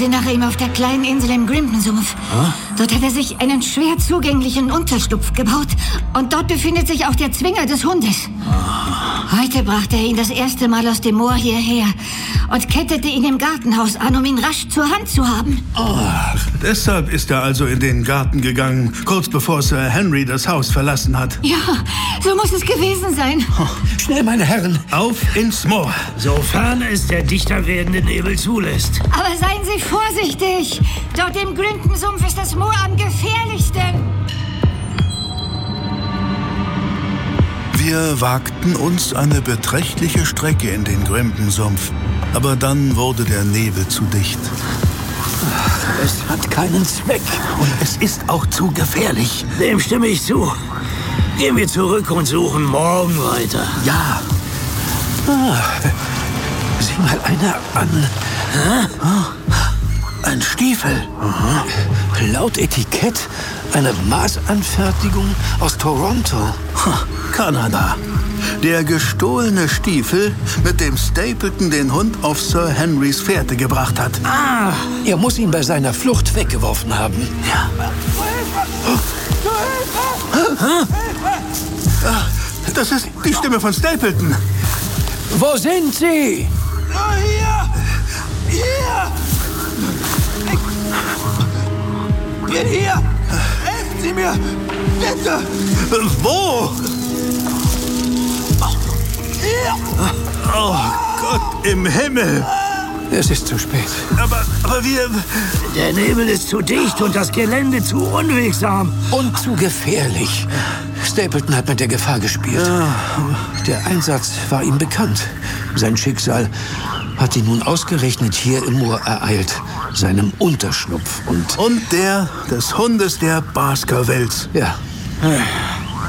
sie nach ihm auf der kleinen Insel im Grimpensumpf. Dort hat er sich einen schwer zugänglichen Unterschlupf gebaut. Und dort befindet sich auch der Zwinger des Hundes. Heute brachte er ihn das erste Mal aus dem Moor hierher und kettete ihn im Gartenhaus an, um ihn rasch zur Hand zu haben. Deshalb ist er also in den Garten gegangen, kurz bevor Sir Henry das Haus verlassen hat. Ja, so muss es gewesen sein. Schnell, meine Herren. Auf ins Moor. Sofern es der dichter werdende Nebel zulässt. Aber seien Sie vorsichtig. Dort im Grimpensumpf ist das Moor am gefährlichsten. Wir wagten uns eine beträchtliche Strecke in den Grimpensumpf. Aber dann wurde der Nebel zu dicht. Es hat keinen Zweck. Und es ist auch zu gefährlich. Dem stimme ich zu. Gehen wir zurück und suchen morgen weiter. Ja. Sieh mal einer an. Ein Stiefel. Laut Etikett eine Maßanfertigung aus Toronto. Kanada. Der gestohlene Stiefel, mit dem Stapleton den Hund auf Sir Henrys Fährte gebracht hat. Er muss ihn bei seiner Flucht weggeworfen haben. Ja. Das ist die Stimme von Stapleton. Wo sind Sie? Hier! Hier! Helfen Sie mir! Bitte! Wo? Hier! Oh Gott im Himmel! Es ist zu spät. Aber wir... Der Nebel ist zu dicht und das Gelände zu unwegsam. Und zu gefährlich. Stapleton hat mit der Gefahr gespielt. Der Einsatz war ihm bekannt. Sein Schicksal hat ihn nun ausgerechnet hier im Moor ereilt. Seinem Unterschlupf und der des Hundes der Baskervilles. ja.